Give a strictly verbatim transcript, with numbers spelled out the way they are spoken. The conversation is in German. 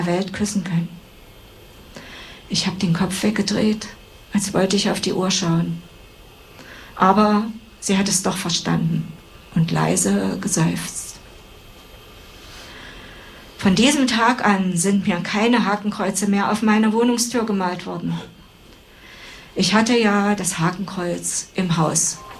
Welt küssen können. Ich habe den Kopf weggedreht, als wollte ich auf die Uhr schauen. Aber sie hat es doch verstanden und leise geseufzt. Von diesem Tag an sind mir keine Hakenkreuze mehr auf meine Wohnungstür gemalt worden. Ich hatte ja das Hakenkreuz im Haus.